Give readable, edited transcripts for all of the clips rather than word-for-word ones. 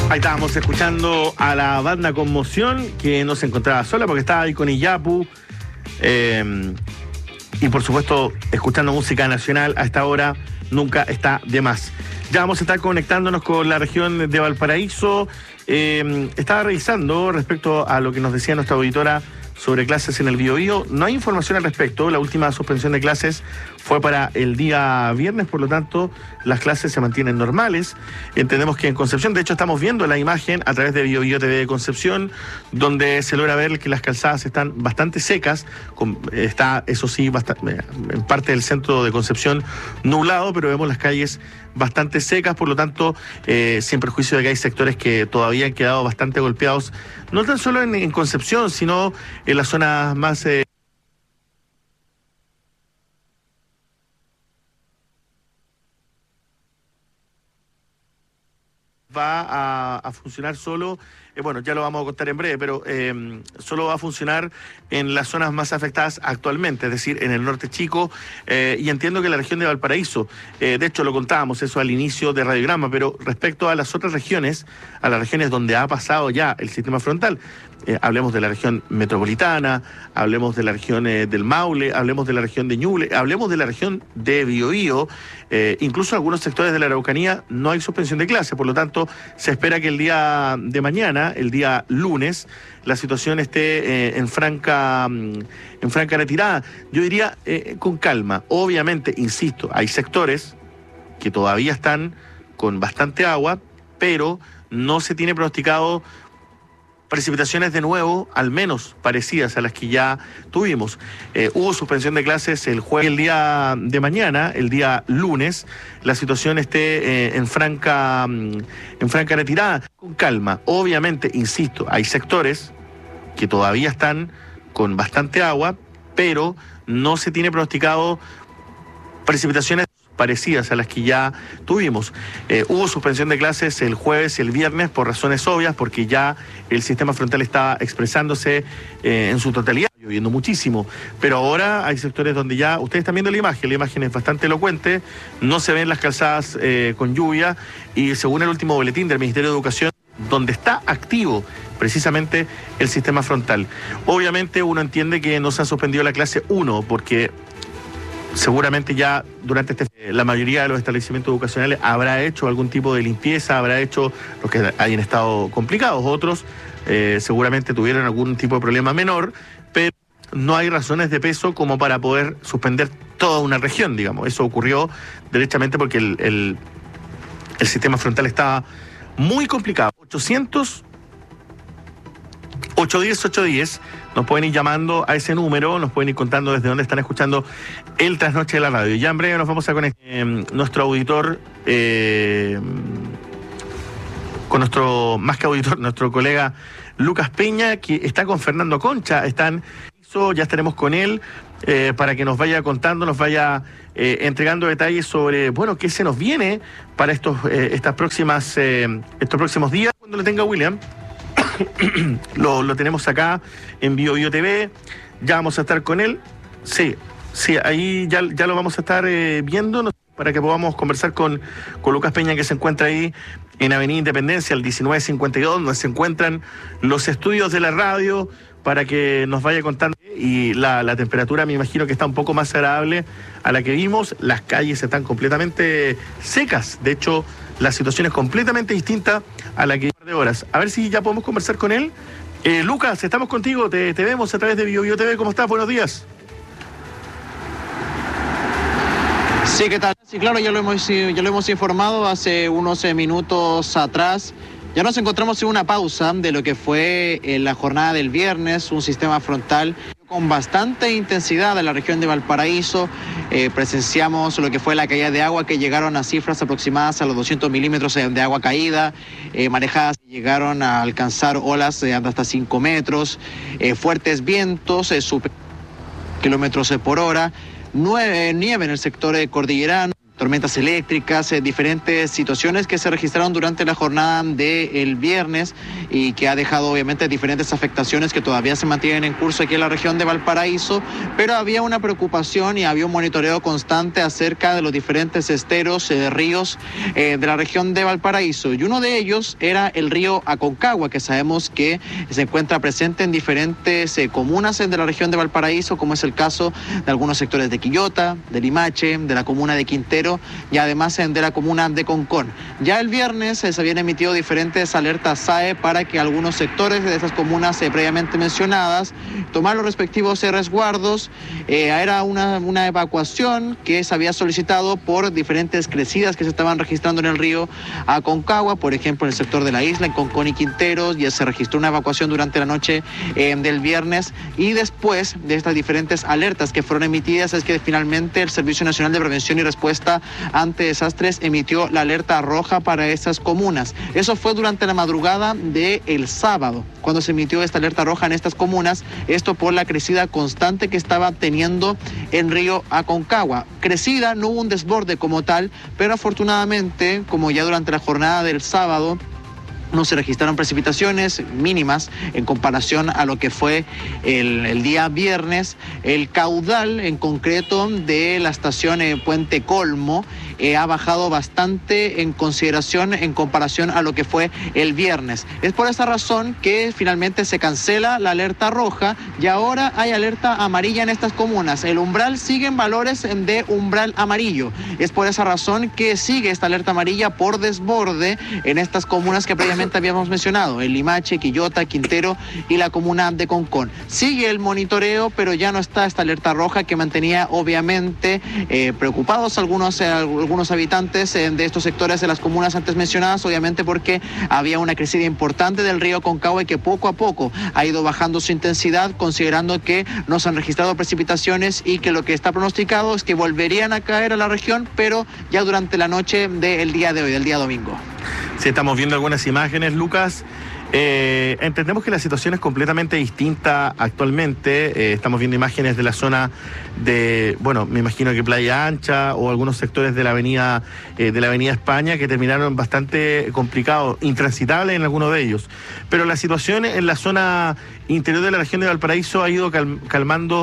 Ahí estábamos escuchando a la banda Conmoción, que no se encontraba sola porque estaba ahí con Iyapu. Y por supuesto, escuchando música nacional a esta hora nunca está de más. Ya vamos a estar conectándonos con la región de Valparaíso. Estaba revisando respecto a lo que nos decía nuestra auditora sobre clases en el Biobío. No hay información al respecto. La última suspensión de clases fue para el día viernes, por lo tanto, las clases se mantienen normales. Entendemos que en Concepción, de hecho, estamos viendo la imagen a través de Biobío TV de Concepción, donde se logra ver que las calzadas están bastante secas. Está, eso sí, en parte del centro de Concepción nublado, pero vemos las calles bastante secas, por lo tanto, sin perjuicio de que hay sectores que todavía han quedado bastante golpeados, no tan solo en Concepción, sino en las zonas más... va a funcionar solo, bueno, ya lo vamos a contar en breve, pero solo va a funcionar en las zonas más afectadas actualmente, es decir, en el norte chico, y entiendo que la región de Valparaíso, de hecho lo contábamos eso al inicio de Radiograma, pero respecto a las otras regiones, a las regiones donde ha pasado ya el sistema frontal, hablemos de la región metropolitana, hablemos de la región del Maule, hablemos de la región de Ñuble, hablemos de la región de Biobío, incluso en algunos sectores de la Araucanía no hay suspensión de clase, por lo tanto se espera que el día de mañana, el día lunes, la situación esté en franca retirada. Yo diría con calma. Obviamente, insisto, hay sectores que todavía están con bastante agua, pero no se tiene pronosticado precipitaciones de nuevo, al menos parecidas a las que ya tuvimos. Hubo suspensión de clases el jueves, el día de mañana, el día lunes, la situación esté en franca retirada, con calma. Obviamente, insisto, hay sectores que todavía están con bastante agua, pero no se tiene pronosticado precipitaciones parecidas a las que ya tuvimos. Hubo suspensión de clases el jueves y el viernes por razones obvias, porque ya el sistema frontal estaba expresándose en su totalidad, lloviendo muchísimo. Pero ahora hay sectores donde ya, ustedes están viendo la imagen es bastante elocuente, no se ven las calzadas con lluvia, y según el último boletín del Ministerio de Educación, donde está activo precisamente el sistema frontal. Obviamente uno entiende que no se ha suspendido la clase 1, porque seguramente ya durante la mayoría de los establecimientos educacionales habrá hecho algún tipo de limpieza, habrá hecho los que hayan estado complicados, otros seguramente tuvieron algún tipo de problema menor, pero no hay razones de peso como para poder suspender toda una región, digamos. Eso ocurrió derechamente porque el sistema frontal estaba muy complicado. 810-810, nos pueden ir llamando a ese número, nos pueden ir contando desde dónde están escuchando el Trasnoche de la Radio. Ya en breve nos vamos a conectar nuestro auditor, con nuestro, más que auditor, nuestro colega Lucas Peña, que está con Fernando Concha, ya estaremos con él para que nos vaya contando, nos vaya entregando detalles sobre, bueno, qué se nos viene para estos próximos días. Cuando lo tenga William, lo tenemos acá en Biobío TV, ya vamos a estar con él. Sí, ahí ya lo vamos a estar viendo para que podamos conversar con Lucas Peña, que se encuentra ahí en Avenida Independencia, el 1952, donde se encuentran los estudios de la radio, para que nos vaya contando. Y la temperatura me imagino que está un poco más agradable a la que vimos. Las calles están completamente secas, de hecho la situación es completamente distinta a la que de horas. A ver si ya podemos conversar con él. Lucas, estamos contigo, te vemos a través de Biobío TV. ¿Cómo estás? Buenos días. Sí, ¿qué tal? Sí, claro, ya lo hemos informado hace unos minutos atrás. Ya nos encontramos en una pausa de lo que fue la jornada del viernes, un sistema frontal con bastante intensidad en la región de Valparaíso. Presenciamos lo que fue la caída de agua, que llegaron a cifras aproximadas a los 200 milímetros de agua caída, marejadas llegaron a alcanzar olas de hasta 5 metros, fuertes vientos, kilómetros por hora, nieve en el sector cordillerano, tormentas eléctricas, diferentes situaciones que se registraron durante la jornada del viernes y que ha dejado obviamente diferentes afectaciones que todavía se mantienen en curso aquí en la región de Valparaíso, pero había una preocupación y había un monitoreo constante acerca de los diferentes esteros, ríos de la región de Valparaíso, y uno de ellos era el río Aconcagua, que sabemos que se encuentra presente en diferentes comunas de la región de Valparaíso, como es el caso de algunos sectores de Quillota, de Limache, de la comuna de Quintero y además de la comuna de Concón. Ya el viernes se habían emitido diferentes alertas SAE para que algunos sectores de esas comunas previamente mencionadas tomar los respectivos resguardos. Era una evacuación que se había solicitado por diferentes crecidas que se estaban registrando en el río Aconcagua, por ejemplo en el sector de la isla, en Concón y Quinteros, ya se registró una evacuación durante la noche del viernes, y después de estas diferentes alertas que fueron emitidas es que finalmente el Servicio Nacional de Prevención y Respuesta ante Desastres emitió la alerta roja para estas comunas. Eso fue durante la madrugada del sábado, cuando se emitió esta alerta roja en estas comunas, esto por la crecida constante que estaba teniendo el río Aconcagua. Crecida, no hubo un desborde como tal, pero afortunadamente, como ya durante la jornada del sábado, no se registraron precipitaciones mínimas en comparación a lo que fue el día viernes. El caudal en concreto de la estación Puente Colmo ha bajado bastante en consideración en comparación a lo que fue el viernes. Es por esa razón que finalmente se cancela la alerta roja y ahora hay alerta amarilla en estas comunas. El umbral sigue en valores de umbral amarillo. Es por esa razón que sigue esta alerta amarilla por desborde en estas comunas que previamente habíamos mencionado, el Limache, Quillota, Quintero y la comuna de Concón. Sigue el monitoreo, pero ya no está esta alerta roja que mantenía obviamente preocupados algunos habitantes de estos sectores de las comunas antes mencionadas, obviamente porque había una crecida importante del río Aconcagua y que poco a poco ha ido bajando su intensidad, considerando que no se han registrado precipitaciones y que lo que está pronosticado es que volverían a caer a la región, pero ya durante la noche del día de hoy, del día domingo. Sí, estamos viendo algunas imágenes, Lucas. Entendemos que la situación es completamente distinta actualmente. Estamos viendo imágenes de la zona de, bueno, me imagino que Playa Ancha o algunos sectores de la avenida España que terminaron bastante complicados, intransitables en algunos de ellos. Pero la situación en la zona interior de la región de Valparaíso ha ido calmando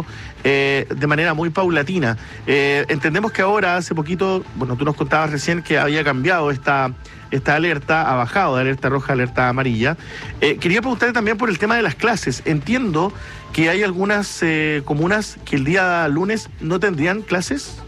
de manera muy paulatina. Entendemos que ahora, hace poquito, bueno, tú nos contabas recién que había cambiado esta alerta, ha bajado de alerta roja a alerta amarilla. Quería preguntarle también por el tema de las clases. Entiendo que hay algunas comunas que el día lunes no tendrían clases.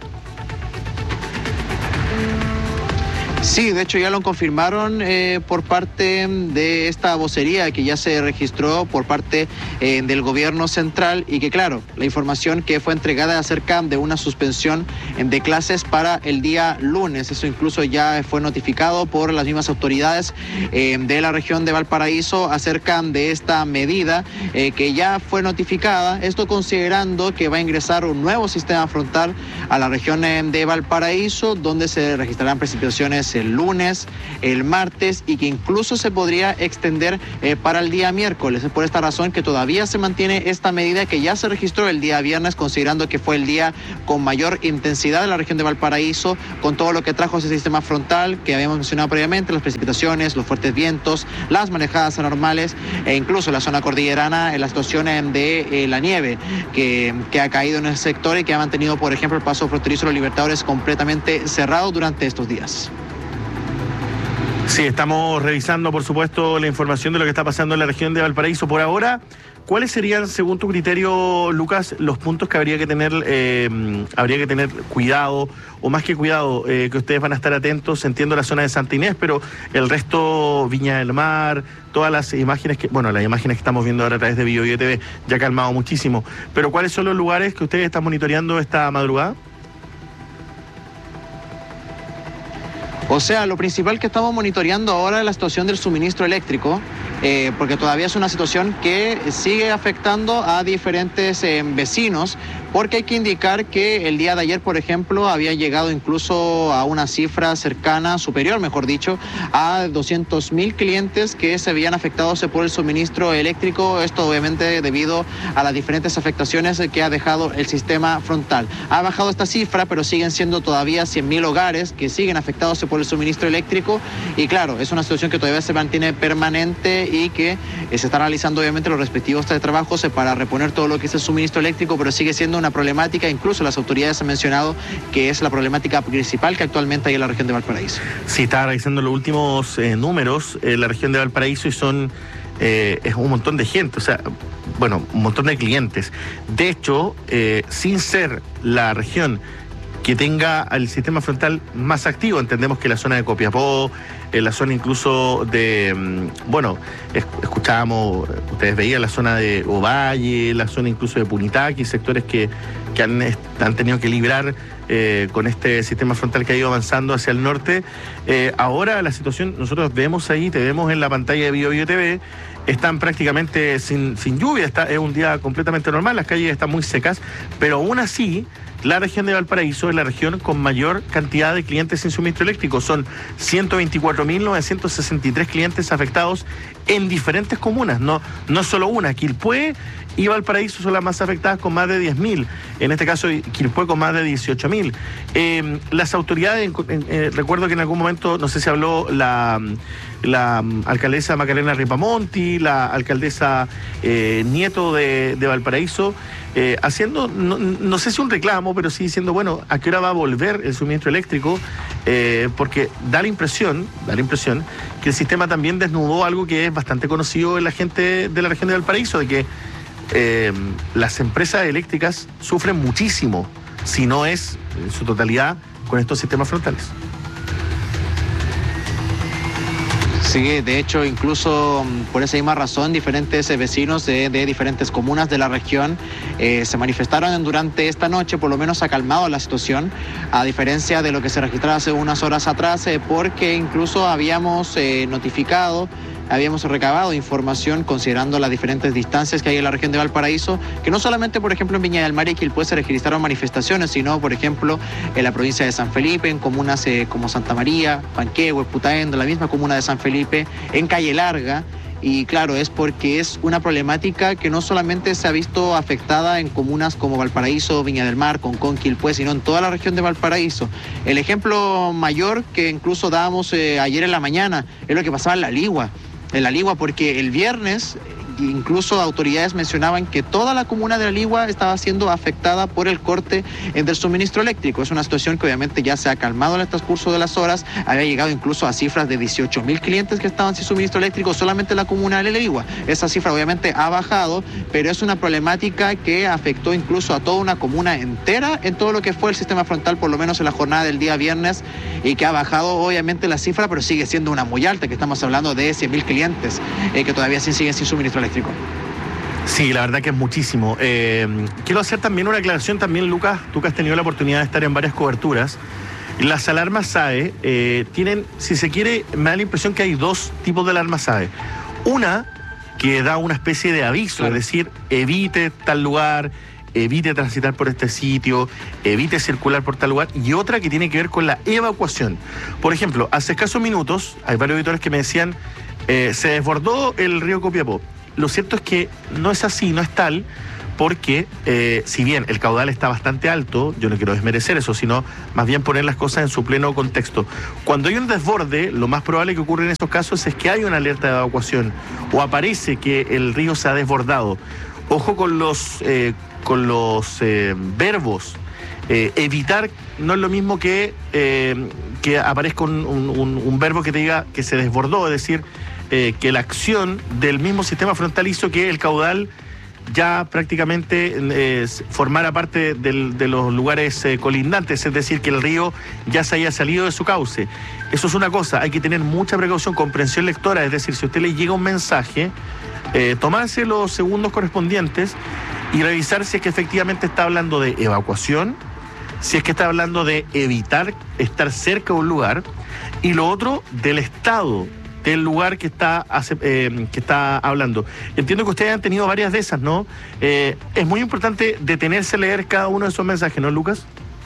Sí, de hecho ya lo confirmaron por parte de esta vocería que ya se registró por parte del gobierno central, y que claro, la información que fue entregada acerca de una suspensión de clases para el día lunes, eso incluso ya fue notificado por las mismas autoridades de la región de Valparaíso acerca de esta medida que ya fue notificada, esto considerando que va a ingresar un nuevo sistema frontal a la región de Valparaíso, donde se registrarán precipitaciones el lunes, el martes, y que incluso se podría extender para el día miércoles. Es por esta razón que todavía se mantiene esta medida que ya se registró el día viernes, considerando que fue el día con mayor intensidad de la región de Valparaíso, con todo lo que trajo ese sistema frontal que habíamos mencionado previamente, las precipitaciones, los fuertes vientos, las manejadas anormales e incluso la zona cordillerana, en la situación de la nieve que ha caído en el sector y que ha mantenido, por ejemplo, el paso fronterizo de los Libertadores completamente cerrado durante estos días. Sí, estamos revisando, por supuesto, la información de lo que está pasando en la región de Valparaíso. Por ahora, ¿cuáles serían, según tu criterio, Lucas, los puntos que habría que tener cuidado, o más que cuidado, que ustedes van a estar atentos? Entiendo la zona de Santa Inés, pero el resto, Viña del Mar, todas las imágenes que estamos viendo ahora a través de BioBio TV, ya ha calmado muchísimo. Pero ¿cuáles son los lugares que ustedes están monitoreando esta madrugada? O sea, lo principal que estamos monitoreando ahora es la situación del suministro eléctrico, porque todavía es una situación que sigue afectando a diferentes vecinos, porque hay que indicar que el día de ayer, por ejemplo, había llegado incluso a una cifra cercana, superior, mejor dicho, a 200.000 clientes que se veían afectados por el suministro eléctrico. Esto obviamente debido a las diferentes afectaciones que ha dejado el sistema frontal. Ha bajado esta cifra, pero siguen siendo todavía 100.000 hogares que siguen afectados por el suministro eléctrico, y claro, es una situación que todavía se mantiene permanente y que se están realizando obviamente los respectivos trabajos para reponer todo lo que es el suministro eléctrico, pero sigue siendo una problemática. Incluso las autoridades han mencionado que es la problemática principal que actualmente hay en la región de Valparaíso. Sí, estaba revisando los últimos números en la región de Valparaíso y es un montón de gente, o sea, bueno, un montón de clientes. De hecho, sin ser la región que tenga el sistema frontal más activo, entendemos que la zona de Copiapó, la zona incluso de, escuchábamos, ustedes veían la zona de Ovalle, la zona incluso de Punitaqui, sectores que han tenido que librar con este sistema frontal que ha ido avanzando hacia el norte. Ahora la situación, nosotros vemos ahí, te vemos en la pantalla de Bio Bio TV, están prácticamente sin lluvia, es un día completamente normal, las calles están muy secas, pero aún así la región de Valparaíso es la región con mayor cantidad de clientes sin suministro eléctrico. Son 124.963 clientes afectados en diferentes comunas, no solo una. Quilpué y Valparaíso son las más afectadas con más de 10.000. En este caso, Quilpué con más de 18.000. Las autoridades, recuerdo que en algún momento, no sé si habló la alcaldesa Macarena Ripamonti, la alcaldesa Nieto de Valparaíso, haciendo, no sé si un reclamo, pero sí diciendo, bueno, ¿a qué hora va a volver el suministro eléctrico? Porque da la impresión que el sistema también desnudó algo que es bastante conocido en la gente de la región de Valparaíso, de que las empresas eléctricas sufren muchísimo, si no es en su totalidad, con estos sistemas frontales. Sí, de hecho, incluso por esa misma razón, diferentes vecinos de diferentes comunas de la región se manifestaron durante esta noche. Por lo menos ha calmado la situación, a diferencia de lo que se registraba hace unas horas atrás, porque incluso habíamos recabado información considerando las diferentes distancias que hay en la región de Valparaíso, que no solamente, por ejemplo, en Viña del Mar y Quilpué se registraron manifestaciones, sino, por ejemplo, en la provincia de San Felipe, en comunas como Santa María, Panquehue, Putaendo, la misma comuna de San Felipe, en Calle Larga. Y claro, es porque es una problemática que no solamente se ha visto afectada en comunas como Valparaíso, Viña del Mar, Concón, Quilpué, sino en toda la región de Valparaíso. El ejemplo mayor que incluso dábamos ayer en la mañana es lo que pasaba en La Ligua, porque el viernes incluso autoridades mencionaban que toda la comuna de La Ligua estaba siendo afectada por el corte del suministro eléctrico. Es una situación que obviamente ya se ha calmado en el transcurso de las horas. Había llegado incluso a cifras de 18.000 clientes que estaban sin suministro eléctrico solamente en la comuna de La Ligua. Esa cifra obviamente ha bajado, pero es una problemática que afectó incluso a toda una comuna entera en todo lo que fue el sistema frontal, por lo menos en la jornada del día viernes, y que ha bajado obviamente la cifra, pero sigue siendo una muy alta, que estamos hablando de 100.000 clientes que todavía siguen sin suministro eléctrico. Sí, la verdad que es muchísimo. Quiero hacer también una aclaración también, Lucas, tú que has tenido la oportunidad de estar en varias coberturas. Las alarmas SAE tienen, si se quiere, me da la impresión que hay dos tipos de alarmas SAE. Una que da una especie de aviso, claro, es decir, evite tal lugar, evite transitar por este sitio, evite circular por tal lugar, y otra que tiene que ver con la evacuación. Por ejemplo, hace escasos minutos, hay varios auditores que me decían, se desbordó el río Copiapó. Lo cierto es que no es así, no es tal, porque si bien el caudal está bastante alto, yo no quiero desmerecer eso, sino más bien poner las cosas en su pleno contexto. Cuando hay un desborde, lo más probable que ocurre en estos casos es que hay una alerta de evacuación o aparece que el río se ha desbordado. Ojo con los verbos. Evitar no es lo mismo que aparezca un verbo que te diga que se desbordó, es decir, que la acción del mismo sistema frontal hizo que el caudal ya prácticamente formara parte de los lugares colindantes, es decir, que el río ya se haya salido de su cauce. Eso es una cosa, hay que tener mucha precaución, comprensión lectora, es decir, si a usted le llega un mensaje, tomarse los segundos correspondientes y revisar si es que efectivamente está hablando de evacuación, si es que está hablando de evitar estar cerca de un lugar, y lo otro, del estado del lugar que está hablando. Entiendo que ustedes han tenido varias de esas, ¿no? Es muy importante detenerse a leer cada uno de esos mensajes, ¿no, Lucas?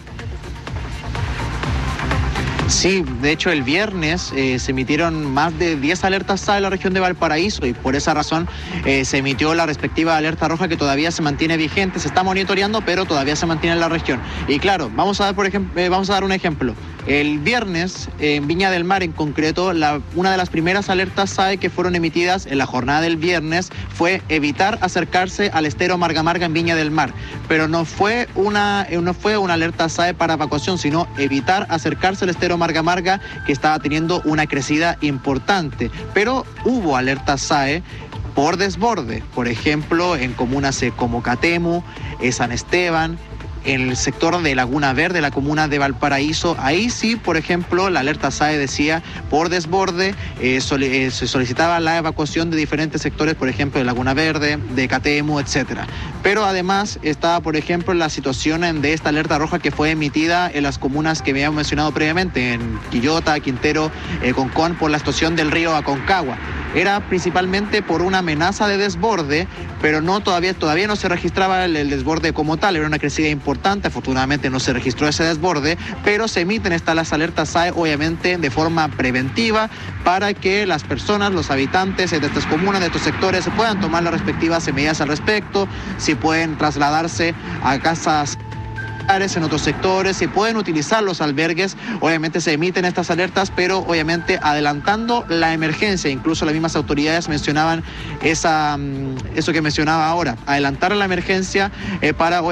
Sí, de hecho el viernes se emitieron más de 10 alertas SAE en la región de Valparaíso y por esa razón se emitió la respectiva alerta roja que todavía se mantiene vigente, se está monitoreando, pero todavía se mantiene en la región. Y claro, vamos a dar un ejemplo. El viernes, en Viña del Mar en concreto, una de las primeras alertas SAE que fueron emitidas en la jornada del viernes fue evitar acercarse al estero Marga Marga en Viña del Mar. Pero no fue una alerta SAE para evacuación, sino evitar acercarse al estero Marga Marga, que estaba teniendo una crecida importante. Pero hubo alertas SAE por desborde, por ejemplo, en comunas como Catemu, San Esteban, en el sector de Laguna Verde, la comuna de Valparaíso. Ahí sí, por ejemplo, la alerta SAE decía por desborde, se solicitaba la evacuación de diferentes sectores, por ejemplo, de Laguna Verde, de Catemu, etcétera. Pero además estaba, por ejemplo, la situación de esta alerta roja que fue emitida en las comunas que habíamos mencionado previamente, en Quillota, Quintero, Concón, por la situación del río Aconcagua. Era principalmente por una amenaza de desborde, pero todavía no se registraba el desborde como tal, era una crecida importante, afortunadamente no se registró ese desborde, pero se emiten las alertas SAE obviamente de forma preventiva para que las personas, los habitantes de estas comunas, de estos sectores, puedan tomar las respectivas medidas al respecto, si pueden trasladarse a casas en otros sectores, se pueden utilizar los albergues. Obviamente se emiten estas alertas, pero obviamente adelantando la emergencia. Incluso las mismas autoridades mencionaban eso que mencionaba ahora, adelantar la emergencia para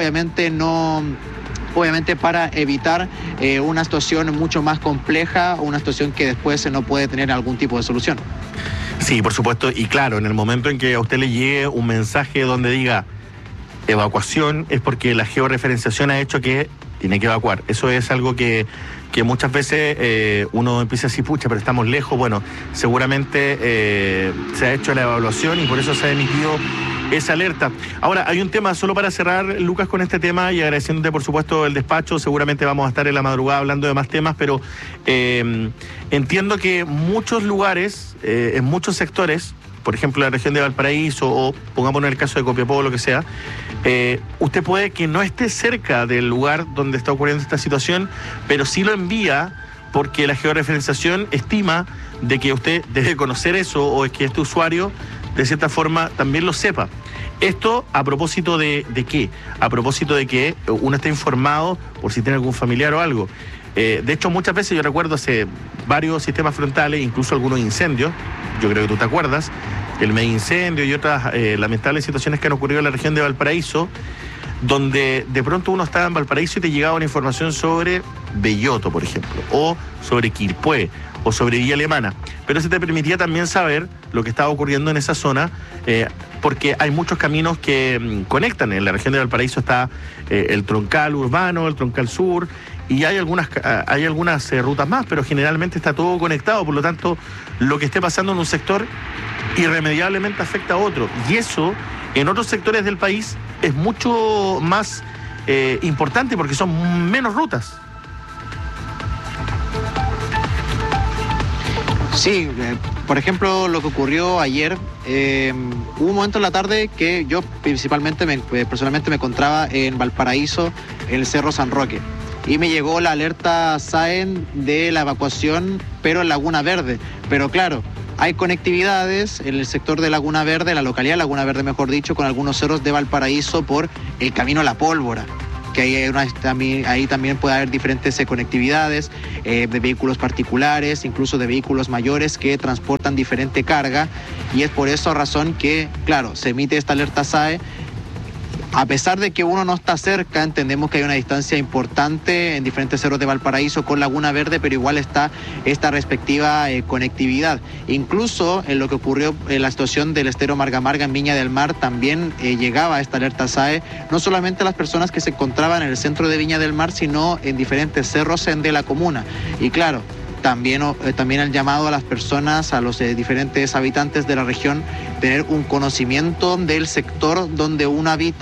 para evitar una situación mucho más compleja, una situación que después no puede tener algún tipo de solución. Sí, por supuesto, y claro, en el momento en que a usted le llegue un mensaje donde diga evacuación, es porque la georreferenciación ha hecho que tiene que evacuar. Eso es algo que muchas veces uno empieza a decir, pucha, pero estamos lejos. Bueno, seguramente se ha hecho la evaluación y por eso se ha emitido esa alerta. Ahora, hay un tema, solo para cerrar, Lucas, con este tema y agradeciéndote, por supuesto, el despacho. Seguramente vamos a estar en la madrugada hablando de más temas, pero entiendo que muchos lugares, en muchos sectores, por ejemplo, la región de Valparaíso o pongámonos en el caso de Copiapó o lo que sea, usted puede que no esté cerca del lugar donde está ocurriendo esta situación, pero sí lo envía porque la georreferenciación estima de que usted debe conocer eso o es que este usuario de cierta forma también lo sepa. Esto a propósito de qué? A propósito de que uno esté informado por si tiene algún familiar o algo. De hecho, muchas veces yo recuerdo hace varios sistemas frontales, incluso algunos incendios, yo creo que tú te acuerdas, el mega incendio y otras lamentables situaciones que han ocurrido en la región de Valparaíso, donde de pronto uno estaba en Valparaíso y te llegaba una información sobre Belloto, por ejemplo, o sobre Quilpué, o sobre Villa Alemana, pero se te permitía también saber lo que estaba ocurriendo en esa zona, porque hay muchos caminos que conectan. En la región de Valparaíso está el troncal urbano, el troncal sur, y hay algunas rutas más, pero generalmente está todo conectado, por lo tanto, lo que esté pasando en un sector irremediablemente afecta a otro, y eso en otros sectores del país es mucho más importante porque son menos rutas. Sí, por ejemplo, lo que ocurrió ayer, hubo un momento en la tarde que yo personalmente me encontraba en Valparaíso, en el Cerro San Roque, y me llegó la alerta SAE de la evacuación, pero en Laguna Verde. Pero claro, hay conectividades en el sector de Laguna Verde, la localidad de Laguna Verde, mejor dicho, con algunos cerros de Valparaíso por el camino La Pólvora, que ahí también puede haber diferentes conectividades de vehículos particulares, incluso de vehículos mayores que transportan diferente carga, y es por esa razón que, claro, se emite esta alerta SAE. A pesar de que uno no está cerca, entendemos que hay una distancia importante en diferentes cerros de Valparaíso con Laguna Verde, pero igual está esta respectiva conectividad. Incluso en lo que ocurrió en la situación del estero Marga Marga en Viña del Mar, también llegaba esta alerta SAE, no solamente a las personas que se encontraban en el centro de Viña del Mar, sino en diferentes cerros de la comuna. Y claro, también el llamado a las personas, a los diferentes habitantes de la región, tener un conocimiento del sector donde uno habita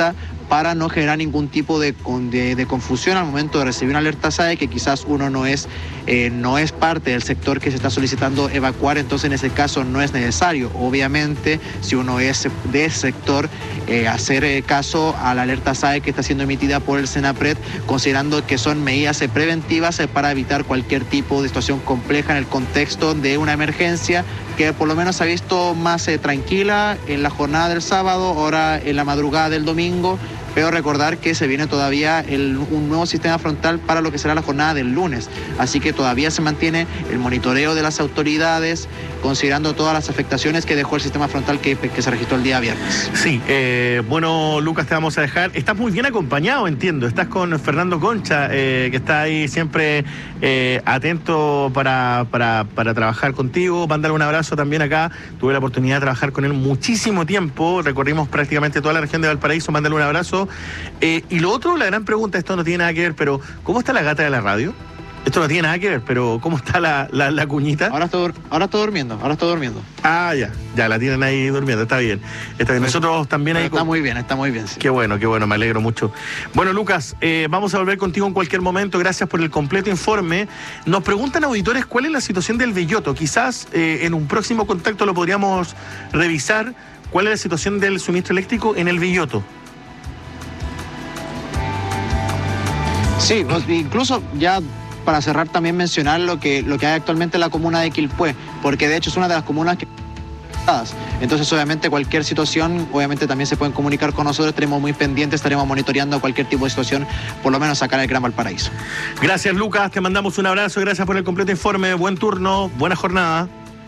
para no generar ningún tipo de confusión al momento de recibir una alerta SAE, que quizás uno no es parte del sector que se está solicitando evacuar, entonces en ese caso no es necesario. Obviamente, si uno es de ese sector, hacer caso a la alerta SAE que está siendo emitida por el SENAPRED, considerando que son medidas preventivas para evitar cualquier tipo de situación compleja en el contexto de una emergencia que por lo menos se ha visto más tranquila en la jornada del sábado, ahora en la madrugada del domingo, pero recordar que se viene todavía un nuevo sistema frontal para lo que será la jornada del lunes, así que todavía se mantiene el monitoreo de las autoridades, considerando todas las afectaciones que dejó el sistema frontal que se registró el día viernes. Sí, bueno, Lucas, te vamos a dejar. Estás muy bien acompañado, entiendo. Estás con Fernando Concha, que está ahí siempre atento para trabajar contigo. Mándale un abrazo también acá. Tuve la oportunidad de trabajar con él muchísimo tiempo. Recorrimos prácticamente toda la región de Valparaíso. Mándale un abrazo. Y lo otro, la gran pregunta, esto no tiene nada que ver, pero ¿cómo está la gata de la radio? Esto no tiene nada que ver, pero ¿cómo está la cuñita? Ahora está durmiendo. Ah, ya la tienen ahí durmiendo, está bien. Nosotros también ahí... Está muy bien, sí. Qué bueno, me alegro mucho. Bueno, Lucas, vamos a volver contigo en cualquier momento, gracias por el completo informe. Nos preguntan auditores cuál es la situación del Belloto. Quizás en un próximo contacto lo podríamos revisar. ¿Cuál es la situación del suministro eléctrico en el Belloto? Sí, incluso ya... Para cerrar, también mencionar lo que hay actualmente en la comuna de Quilpué, porque de hecho es una de las comunas que... Entonces, obviamente, cualquier situación, obviamente también se pueden comunicar con nosotros, estaremos muy pendientes, estaremos monitoreando cualquier tipo de situación, por lo menos acá en el Gran Valparaíso. Gracias, Lucas, te mandamos un abrazo, gracias por el completo informe, buen turno, buena jornada.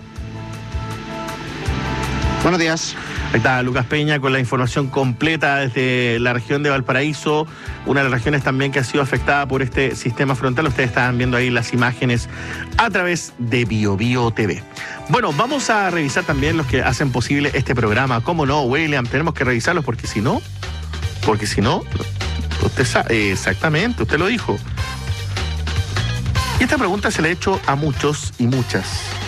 Buenos días. Ahí está Lucas Peña con la información completa desde la región de Valparaíso, una de las regiones también que ha sido afectada por este sistema frontal. Ustedes están viendo ahí las imágenes a través de BioBio TV. Bueno, vamos a revisar también los que hacen posible este programa. ¿Cómo no, William? Tenemos que revisarlos porque si no, usted sabe, exactamente, usted lo dijo. Y esta pregunta se la he hecho a muchos y muchas.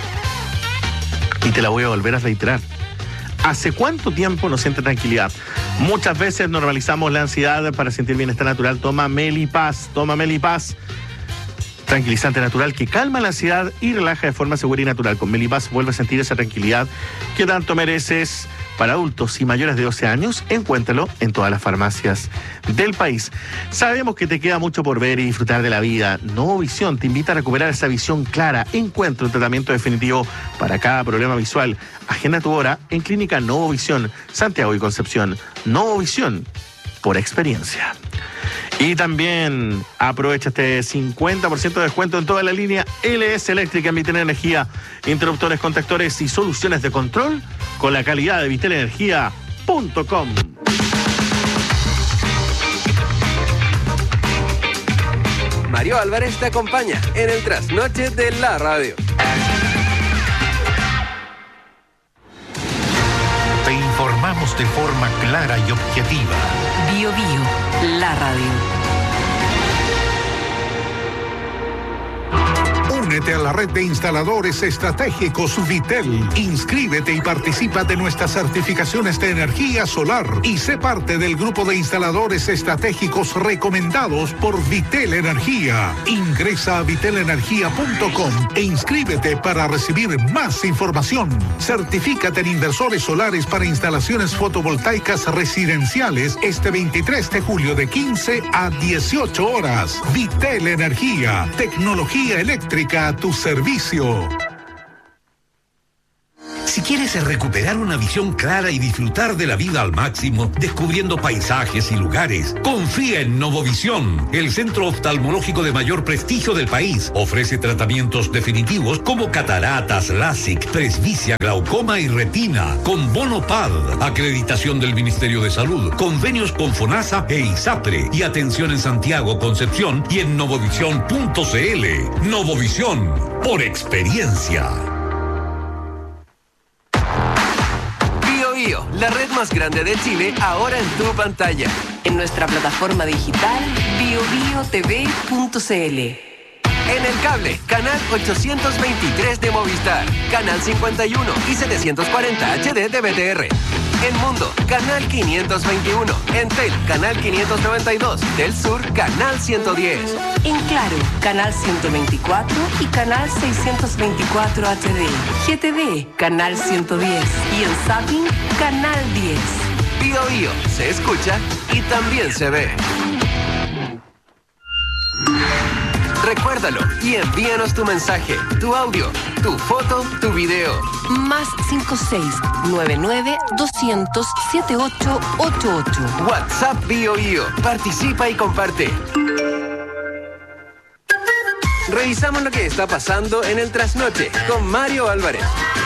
Y te la voy a volver a reiterar. ¿Hace cuánto tiempo no siente tranquilidad? Muchas veces normalizamos la ansiedad para sentir bienestar natural. Toma Melipaz. Tranquilizante natural que calma la ansiedad y relaja de forma segura y natural. Con Melipaz vuelve a sentir esa tranquilidad que tanto mereces. Para adultos y mayores de 12 años, encuéntralo en todas las farmacias del país. Sabemos que te queda mucho por ver y disfrutar de la vida. Novovisión te invita a recuperar esa visión clara. Encuentra un tratamiento definitivo para cada problema visual. Agenda tu hora en Clínica Novovisión, Santiago y Concepción. Novovisión, por experiencia. Y también aprovecha este 50% de descuento en toda la línea LS Eléctrica en Vitel Energía. Interruptores, contactores y soluciones de control con la calidad de vitelenergia.com. Mario Álvarez te acompaña en el trasnoche de la radio. Te informamos de forma clara y objetiva. BioBio, la radio. Únete a la red de instaladores estratégicos Vitel. Inscríbete y participa de nuestras certificaciones de energía solar y sé parte del grupo de instaladores estratégicos recomendados por Vitel Energía. Ingresa a vitelenergia.com e inscríbete para recibir más información. Certifícate en inversores solares para instalaciones fotovoltaicas residenciales este 23 de julio de 15 a 18 horas. Vitel Energía, tecnología eléctrica a tu servicio. Si quieres recuperar una visión clara y disfrutar de la vida al máximo, descubriendo paisajes y lugares, confía en Novovisión, el centro oftalmológico de mayor prestigio del país. Ofrece tratamientos definitivos como cataratas, LASIK, presbicia, glaucoma y retina, con bono PAD, acreditación del Ministerio de Salud, convenios con FONASA e ISAPRE, y atención en Santiago, Concepción y en novovisión.cl. Novovisión, por experiencia. La red más grande de Chile, ahora en tu pantalla. En nuestra plataforma digital biobiotv.cl. En el cable, canal 823 de Movistar, canal 51 y 740 HD de BTR. En Mundo, canal 521. En canal 592. Del Sur, canal 110. En Claro, canal 124 y canal 624 HD. GTV, canal 110. Y en Zapping, canal 10. Bio Bio se escucha y también se ve. Recuérdalo y envíanos tu mensaje, tu audio, tu foto, tu video. Más 5699-200-7888. WhatsApp Bio Bio. Participa y comparte. Revisamos lo que está pasando en el Trasnoche con Mario Álvarez.